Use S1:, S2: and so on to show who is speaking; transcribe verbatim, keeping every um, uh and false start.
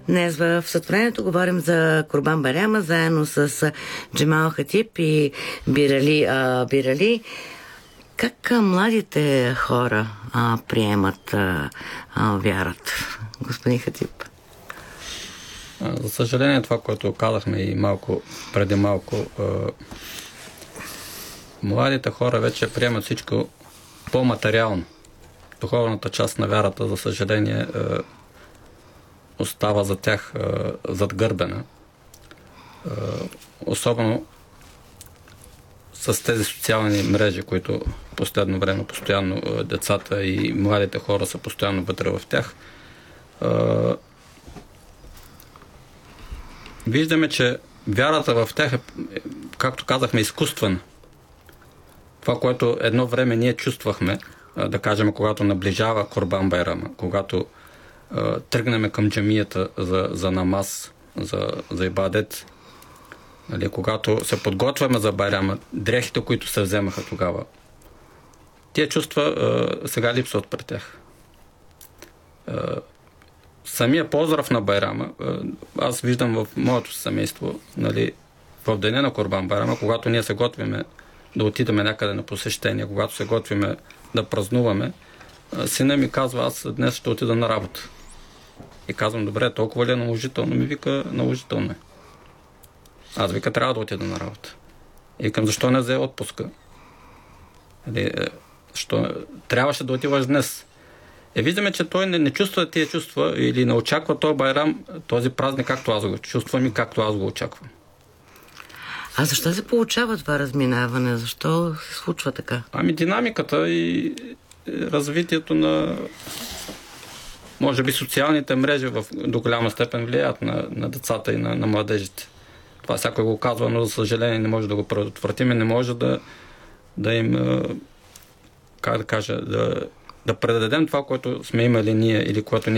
S1: Днес в сътворението говорим за Курбан Байрама, заедно с Джемал Хатиб и Бирали. А, Бирали. Как а, младите хора а, приемат а, а, вярата, господин Хатиб?
S2: За съжаление, това, което казахме и малко преди малко, а, младите хора вече приемат всичко по-материално. Духовната част на вярата, за съжаление, а, остава за тях а, задгърбена. А, особено с тези социални мрежи, които последно време постоянно а, децата и младите хора са постоянно вътре в тях. А, виждаме, че вярата в тях е, както казахме, изкуствена. Това, което едно време ние чувствахме, а, да кажем, когато наближава Курбан Байрама, когато а, тръгнем към джамията за, за намаз, за, за ибадет, нали, когато се подготвяме за Байрама, дрехите, които се вземаха тогава, тия чувства а, сега липсват пред тях. А, самия поздрав на Байрама, а, аз виждам в моето семейство, нали, в деня на Курбан Байрама, когато ние се готвиме да отидеме някъде на посещение, когато се готвиме да празнуваме, а, сина ми казва: аз днес ще отида на работа. И казвам: добре, толкова ли е наложително? Ми вика: наложително е. Аз вика: трябва да отида на работа. И викам: защо не взе отпуска? Или, що, трябваше да отиваш днес. Е, виждаме, че той не, не чувства тия чувства или не очаква този байрам, този празник, както аз го чувствам и както аз го очаквам.
S1: А защо се получава това разминаване? Защо се случва така?
S2: Ами динамиката и развитието на, може би, социалните мрежи в, до голяма степен влияят на, на децата и на, на младежите. Това всякой го казва, но за съжаление не може да го предотвратим и не може да, да им, как да кажа, да, да предадем това, което сме имали ние или което ние